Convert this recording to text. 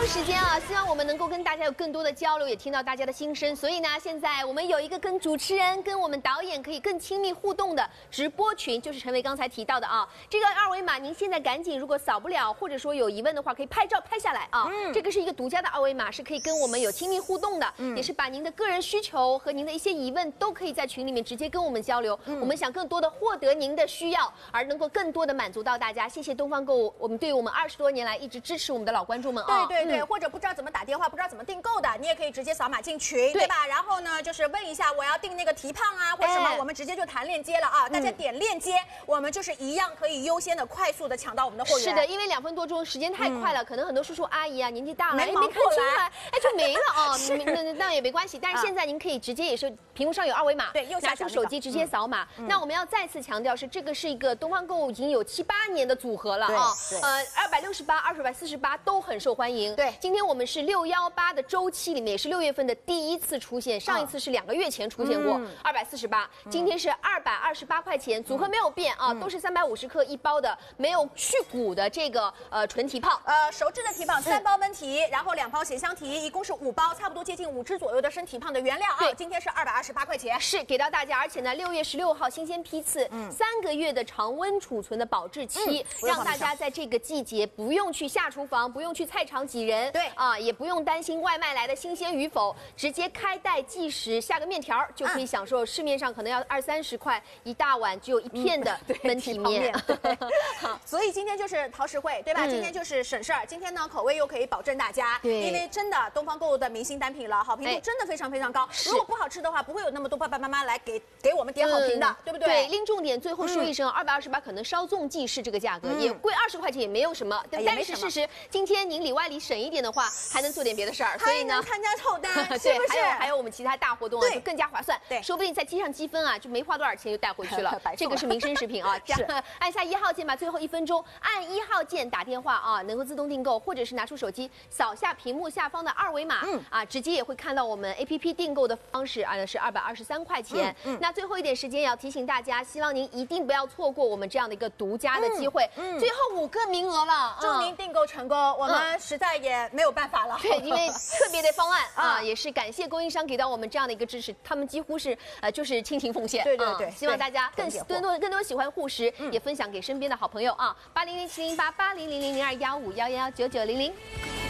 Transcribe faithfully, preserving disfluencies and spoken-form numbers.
时间啊，希望我们能够跟大家有更多的交流，也听到大家的心声。所以呢，现在我们有一个跟主持人、跟我们导演可以更亲密互动的直播群，就是陈伟刚才提到的啊。这个二维码，您现在赶紧，如果扫不了，或者说有疑问的话，可以拍照拍下来啊。嗯，这个是一个独家的二维码，是可以跟我们有亲密互动的，嗯、也是把您的个人需求和您的一些疑问都可以在群里面直接跟我们交流。嗯、我们想更多的获得您的需要，而能够更多的满足到大家。谢谢东方购物，我们对于我们二十多年来一直支持我们的老观众们啊。 对对对，嗯、或者不知道怎么打电话，不知道怎么订购的，你也可以直接扫码进群， 对, 对吧？然后呢，就是问一下我要订那个提胖啊，或者什么，哎、我们直接就弹链接了啊。大家点链接，嗯、我们就是一样可以优先的、快速的抢到我们的货源。 是的，因为两分多钟时间太快了，嗯、可能很多叔叔阿姨啊年纪大了， 没哎没看出来，哎就没了啊。那那那也没关系，但是现在您可以直接也是屏幕上有二维码， 对，右下拿出手机直接扫码。嗯、那我们要再次强调是，这个是一个东方购物已经有七八年的组合了啊。呃，二百六十八、二百四十八都很受欢迎。 对， 今天我们是六幺八的周期里面，也是六月份的第一次出现，上一次是两个月前出现过二百四十八，今天是二百二十八块钱，组合没有变啊，嗯、都是三百五十克一包的，没有去骨的这个呃纯提胖， 呃熟制的提胖，三包焖提，嗯、然后两包咸香提，一共是五包，差不多接近五支左右的生提胖的原料啊。对，今天是二百二十八块钱， 是给到大家，而且呢，六月十六号新鲜批次，嗯、三个月的常温储存的保质期，嗯、让大家在这个季节不用去下厨房，不用去菜场挤人， 对啊，也不用担心外卖来的新鲜与否，直接开袋计时，下个面条就可以享受市面上可能要二三十块一大碗只有一片的焖提面。 对，所以今天就是淘实惠，对吧？ 嗯、 今天就是省事儿，今天呢口味又可以保证大家， 对， 因为真的东方购物的明星单品了，好评度真的非常非常高。哎、如果不好吃的话，不会有那么多爸爸妈妈来给给我们点好评的，嗯、对不对？ 对，拎重点，最后说一声，二百二十八可能稍纵即逝这个价格，嗯、也贵二十块钱也没有什么，哎、但是事实今天您里外里省一点的话，还能做点别的事儿，所以呢， 参加凑单， 对， 是不是？ 还有还有我们其他大活动啊，就更加划算， 对， 说不定再积上积分啊，就没花多少钱就带回去了。这个是民生食品啊，是按下一号键吧，最后一分钟按一号键打电话啊，能够自动订购，或者是拿出手机扫下屏幕下方的二维码，嗯啊，直接也会看到我们 A P P 订购的方式啊，是二百二十三块钱。嗯，那最后一点时间也要提醒大家，希望您一定不要错过我们这样的一个独家的机会，嗯，最后五个名额了， 祝您订购成功，我们实在也没有办法了， 对，因为特别的方案啊，也是感谢供应商给到我们这样的一个支持，他们几乎是呃就是倾情奉献， 对对对， 希望大家更更多更多喜欢护食，也分享给身边的好朋友啊，八零零七零八八零零零零二幺五幺幺幺九九零零。